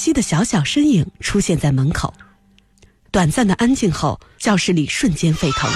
惜的小小身影出现在门口。短暂的安静后，教室里瞬间沸腾。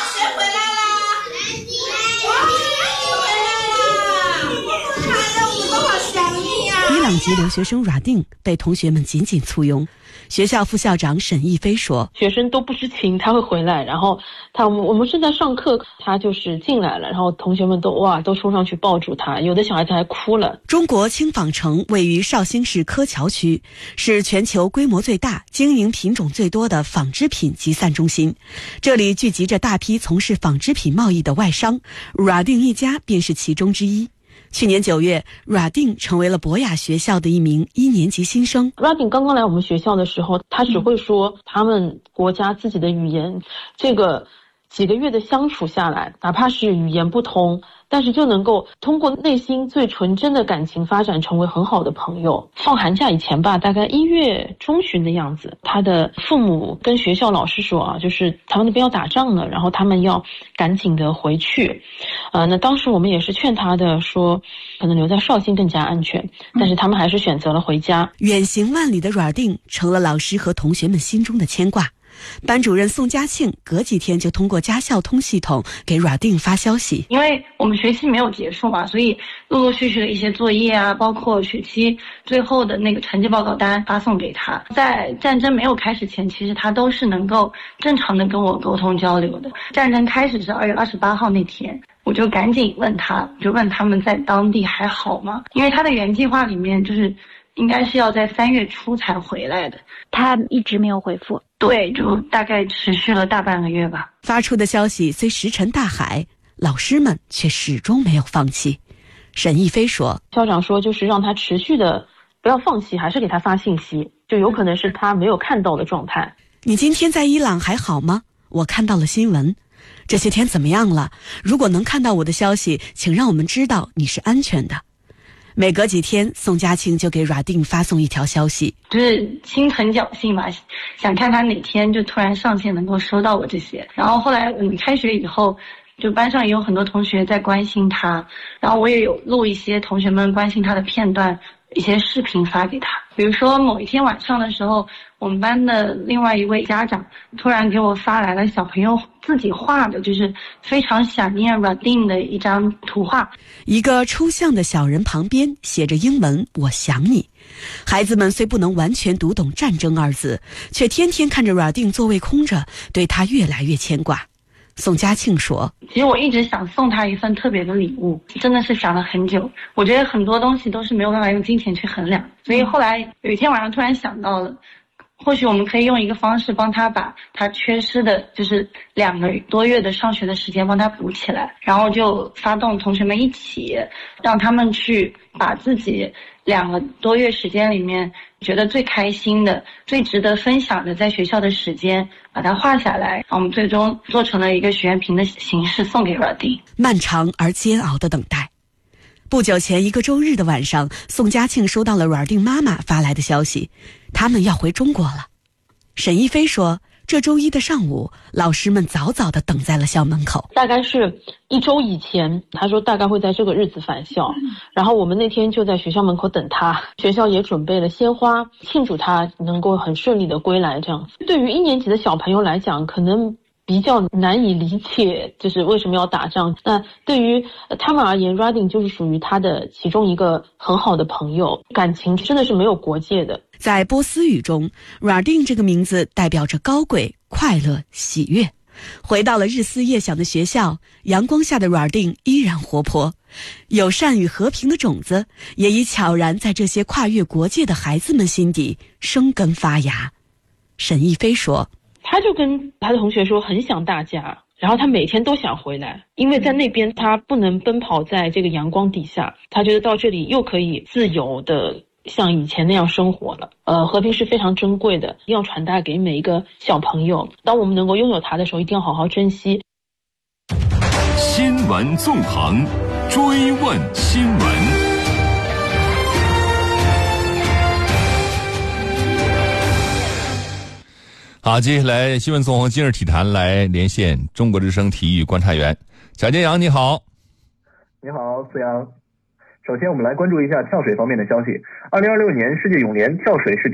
伊朗籍留学生 Radin 被同学们紧紧簇拥。学校副校长沈亦飞说， 学生都不知情他会回来，然后我们正在上课，他就是进来了，然后同学们都冲上去抱住他，有的小孩子还哭了。 中国轻纺城位于绍兴市柯桥区，是全球规模最大、经营品种最多的纺织品集散中心。这里聚集着大批从事纺织品贸易的外商， Radin 一家便是其中之一。去年9月 Radin 成为了博雅学校的一名1年级新生。 Radin 刚刚来我们学校的时候，他只会说他们国家自己的语言，这个几个月的相处下来，哪怕是语言不通，但是就能够通过内心最纯真的感情发展成为很好的朋友。放寒假以前吧，大概1月中旬的样子，他的父母跟学校老师说就是他们那边要打仗了，然后他们要赶紧的回去。那当时我们也是劝他的，说可能留在绍兴更加安全，但是他们还是选择了回家。 远行万里的 Radin 成了老师和同学们心中的牵挂。班主任宋佳庆隔几天就通过家校通系统给 Radin 发消息。 因为我们学期没有结束嘛，所以陆陆续续的一些作业啊，包括学期最后的那个成绩报告单发送给他。在战争没有开始前，其实他都是能够正常的跟我沟通交流的。战争开始是2月28号那天，我就赶紧问他们在当地还好吗？因为他的原计划里面就是应该是要在3月初才回来的。 他一直没有回复。 对，就大概持续了大半个月吧。 发出的消息虽石沉大海，老师们却始终没有放弃。沈亦飞说， 校长说就是让他持续的不要放弃，还是给他发信息，就有可能是他没有看到的状态。 你今天在伊朗还好吗？我看到了新闻，这些天怎么样了？如果能看到我的消息，请让我们知道你是安全的。每隔几天，宋佳庆就给 Radin 发送一条消息， 就是心存侥幸嘛，想看他哪天就突然上线能够收到我这些。然后后来开学以后，就班上也有很多同学在关心他，然后我也有录一些同学们关心他的片段，一些视频发给他。比如说某一天晚上的时候，我们班的另外一位家长突然给我发来了小朋友自己画的，就是非常想念 Radin 的一张图画。 一个抽象的小人旁边写着英文我想你。孩子们虽不能完全读懂战争2字，却天天看着 Radin 座位空着，对他越来越牵挂。宋佳庆说， 其实我一直想送他一份特别的礼物，真的是想了很久。我觉得很多东西都是没有办法用金钱去衡量，所以后来有一天晚上突然想到了，或许我们可以用一个方式帮他把他缺失的就是2个多月的上学的时间帮他补起来，然后就发动同学们一起让他们去把自己2个多月时间里面觉得最开心的、最值得分享的在学校的时间把它画下来，然后我们最终做成了一个许愿瓶的形式送给 Radin。 漫长而煎熬的等待。不久前一个周日的晚上，宋佳庆收到了 Radin 妈妈发来的消息，他们要回中国了。沈亦飞说，这周1的上午，老师们早早地等在了校门口。 大概是1周以前，他说大概会在这个日子返校，然后我们那天就在学校门口等他，学校也准备了鲜花庆祝他能够很顺利的归来这样子。对于1年级的小朋友来讲，可能比较难以理解，就是为什么要打仗。那对于他们而言， Radin 就是属于他的其中一个很好的朋友，感情真的是没有国界的。 在波斯语中， Radin 这个名字代表着高贵、快乐、喜悦。回到了日思夜想的学校，阳光下的 Radin 依然活泼，友善与和平的种子也已悄然在这些跨越国界的孩子们心底生根发芽。沈亦飞说， 他就跟他的同学说很想大家，然后他每天都想回来，因为在那边他不能奔跑在这个阳光底下，他觉得到这里又可以自由的像以前那样生活了。和平是非常珍贵的，一定要传达给每一个小朋友，当我们能够拥有它的时候，一定要好好珍惜。 新闻纵横，追问新闻。好，接下来新闻纵横今日体坛来连线中国之声体育观察员贾建阳，你好。 你好，思阳。首先我们来关注一下跳水方面的消息。2026年世界泳联跳水世界